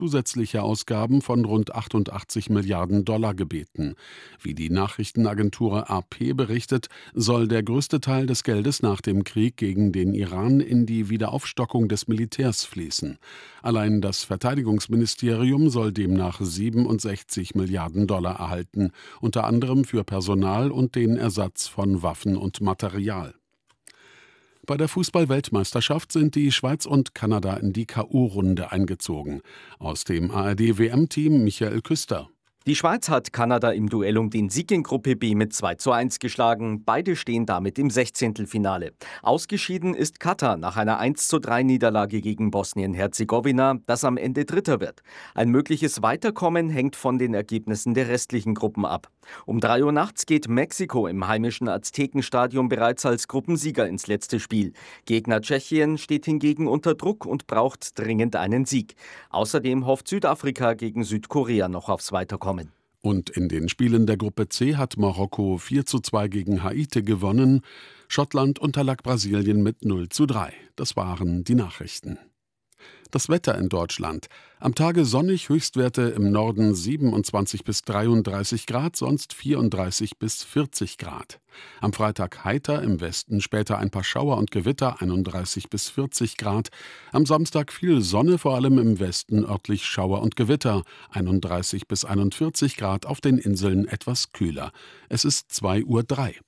zusätzliche Ausgaben von rund 88 Milliarden Dollar gebeten. Wie die Nachrichtenagentur AP berichtet, soll der größte Teil des Geldes nach dem Krieg gegen den Iran in die Wiederaufstockung des Militärs fließen. Allein das Verteidigungsministerium soll demnach 67 Milliarden Dollar erhalten, unter anderem für Personal und den Ersatz von Waffen und Material. Bei der Fußball-Weltmeisterschaft sind die Schweiz und Kanada in die K.O.-Runde eingezogen. Aus dem ARD-WM-Team Michael Küster. Die Schweiz hat Kanada im Duell um den Sieg in Gruppe B mit 2:1 geschlagen. Beide stehen damit im 16. Ausgeschieden ist Katar nach einer 1:3-Niederlage gegen Bosnien-Herzegowina, das am Ende Dritter wird. Ein mögliches Weiterkommen hängt von den Ergebnissen der restlichen Gruppen ab. Um 3 Uhr nachts geht Mexiko im heimischen Aztekenstadion bereits als Gruppensieger ins letzte Spiel. Gegner Tschechien steht hingegen unter Druck und braucht dringend einen Sieg. Außerdem hofft Südafrika gegen Südkorea noch aufs Weiterkommen. Und in den Spielen der Gruppe C hat Marokko 4:2 gegen Haiti gewonnen. Schottland unterlag Brasilien mit 0:3. Das waren die Nachrichten. Das Wetter in Deutschland. Am Tage sonnig, Höchstwerte im Norden 27 bis 33 Grad, sonst 34 bis 40 Grad. Am Freitag heiter, im Westen später ein paar Schauer und Gewitter, 31 bis 40 Grad. Am Samstag viel Sonne, vor allem im Westen örtlich Schauer und Gewitter, 31 bis 41 Grad, auf den Inseln etwas kühler. Es ist 2:03 Uhr.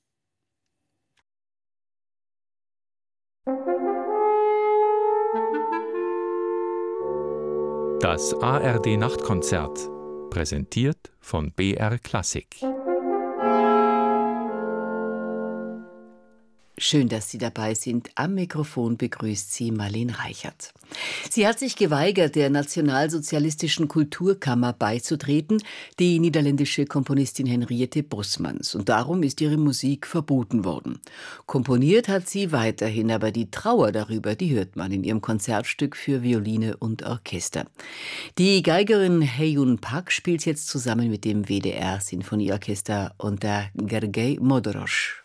Das ARD-Nachtkonzert, präsentiert von BR Klassik. Schön, dass Sie dabei sind. Am Mikrofon begrüßt Sie Marlene Reichert. Sie hat sich geweigert, der Nationalsozialistischen Kulturkammer beizutreten, die niederländische Komponistin Henriette Bosmans. Und darum ist ihre Musik verboten worden. Komponiert hat sie weiterhin, aber die Trauer darüber, die hört man in ihrem Konzertstück für Violine und Orchester. Die Geigerin Heyun Pak spielt jetzt zusammen mit dem WDR Sinfonieorchester unter Gergely Modorosch.